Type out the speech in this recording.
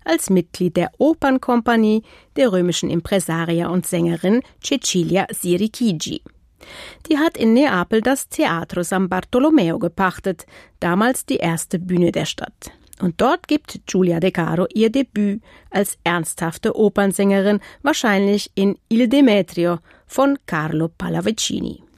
als Mitglied der Opernkompanie der römischen Impresaria und Sängerin Cecilia Sirichigi. Die hat in Neapel das Teatro San Bartolomeo gepachtet, damals die erste Bühne der Stadt. Und dort gibt Giulia De Caro ihr Debüt als ernsthafte Opernsängerin, wahrscheinlich in Il Demetrio von Carlo Pallavicini.